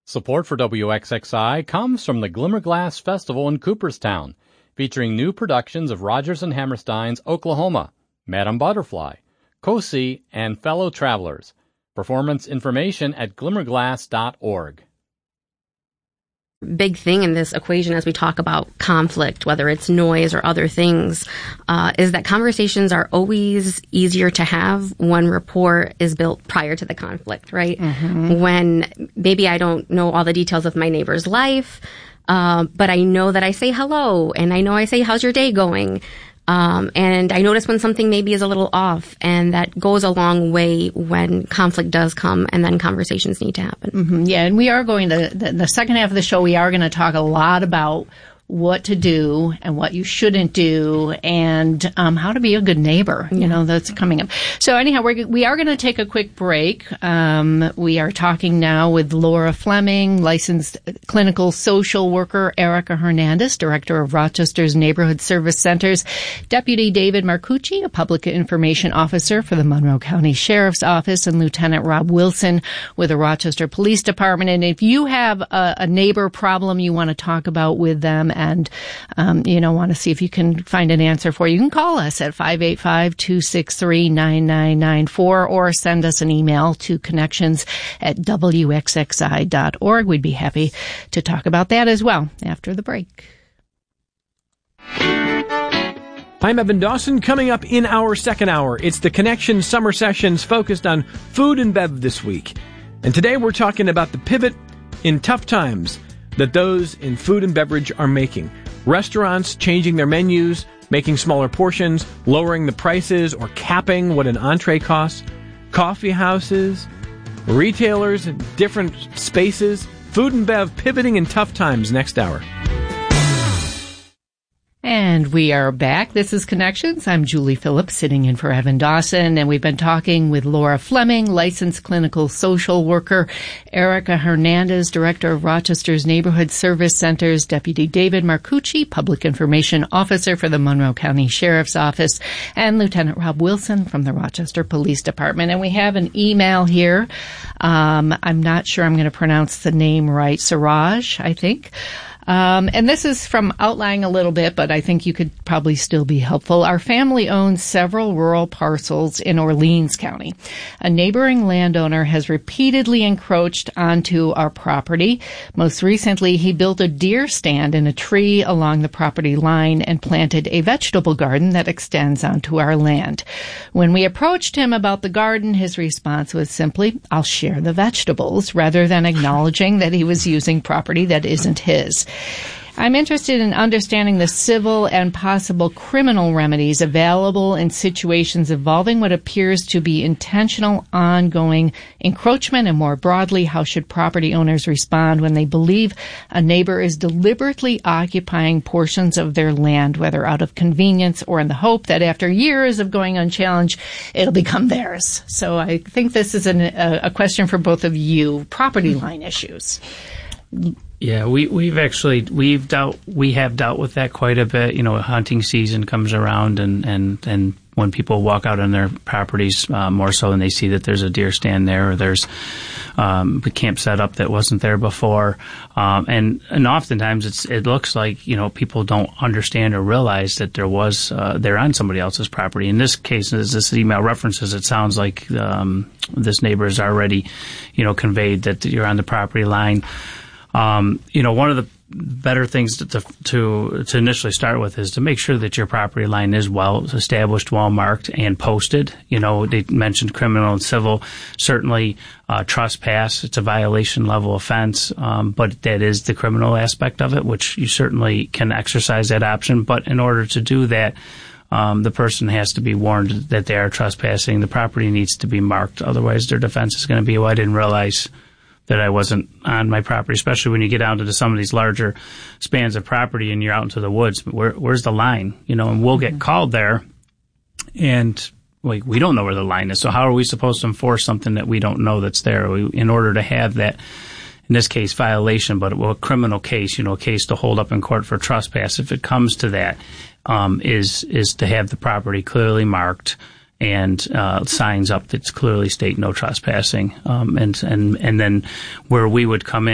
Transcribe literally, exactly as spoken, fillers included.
Support for W X X I comes from the Glimmerglass Festival in Cooperstown, featuring new productions of Rodgers and Hammerstein's Oklahoma, Madame Butterfly, Cosi, and Fellow Travelers. Performance information at glimmerglass dot org. Big thing in this equation as we talk about conflict, whether it's noise or other things, uh, is that conversations are always easier to have when rapport is built prior to the conflict, right? Mm-hmm. When maybe I don't know all the details of my neighbor's life, uh, but I know that I say hello, and I know I say, how's your day going? Um, and I notice when something maybe is a little off, and that goes a long way when conflict does come and then conversations need to happen. Mm-hmm. Yeah, and we are going to, the, the second half of the show, we are going to talk a lot about what to do and what you shouldn't do, and um, how to be a good neighbor. You know, that's coming up. So anyhow, we're, we are going to take a quick break. Um, we are talking now with Laura Fleming, licensed clinical social worker, Erica Hernandez, director of Rochester's Neighborhood Service Centers, Deputy David Marcucci, a public information officer for the Monroe County Sheriff's Office, and Lieutenant Rob Wilson with the Rochester Police Department. And if you have a, a neighbor problem you want to talk about with them, and, um, you know, want to see if you can find an answer for you, you can call us at five eight five, two six three, nine nine nine four or send us an email to connections at w x x i dot org. We'd be happy to talk about that as well after the break. I'm Evan Dawson. Coming up in our second hour, it's the Connection Summer Sessions focused on food and bev this week. And today we're talking about the pivot in tough times that those in food and beverage are making. Restaurants changing their menus, making smaller portions, lowering the prices or capping what an entree costs. Coffee houses, retailers in different spaces. Food and bev pivoting in tough times next hour. And we are back. This is Connections. I'm Julie Phillips, sitting in for Evan Dawson, and we've been talking with Laura Fleming, licensed clinical social worker, Erica Hernandez, director of Rochester's Neighborhood Service Centers, Deputy David Marcucci, public information officer for the Monroe County Sheriff's Office, and Lieutenant Rob Wilson from the Rochester Police Department. And we have an email here. Um, I'm not sure I'm going to pronounce the name right. Siraj, I think. Um, and this is from outlying a little bit, but I think you could probably still be helpful. Our family owns several rural parcels in Orleans County. A neighboring landowner has repeatedly encroached onto our property. Most recently, he built a deer stand in a tree along the property line and planted a vegetable garden that extends onto our land. When we approached him about the garden, his response was simply, "I'll share the vegetables," rather than acknowledging that he was using property that isn't his. I'm interested in understanding the civil and possible criminal remedies available in situations involving what appears to be intentional, ongoing encroachment, and more broadly, how should property owners respond when they believe a neighbor is deliberately occupying portions of their land, whether out of convenience or in the hope that after years of going unchallenged, it'll become theirs. So I think this is an, a, a question for both of you, property line issues. Yeah, we, we've actually, we've dealt, we have dealt with that quite a bit. You know, hunting season comes around, and, and, and when people walk out on their properties, uh, more so when they see that there's a deer stand there, or there's um, a camp set up that wasn't there before. Um, and, and oftentimes it's, it looks like, you know, people don't understand or realize that there was, uh, they're on somebody else's property. In this case, as this email references, it sounds like um, this neighbor has already, you know, conveyed that you're on the property line. Um, you know, one of the better things to, to to initially start with is to make sure that your property line is well established, well marked, and posted. You know, they mentioned criminal and civil. Certainly, uh, trespass, it's a violation level offense, um, but that is the criminal aspect of it, which you certainly can exercise that option. But in order to do that, um, the person has to be warned that they are trespassing. The property needs to be marked. Otherwise, their defense is going to be, "Oh, I didn't realize that I wasn't on my property," especially when you get down to some of these larger spans of property and you're out into the woods. Where, where's the line? You know, and we'll get called there, and like we don't know where the line is. So how are we supposed to enforce something that we don't know that's there? We, in order to have that, in this case, violation, but well, a criminal case, you know, a case to hold up in court for trespass, if it comes to that, um, is is to have the property clearly marked and uh, signs up that clearly state no trespassing, um, and and and then where we would come in.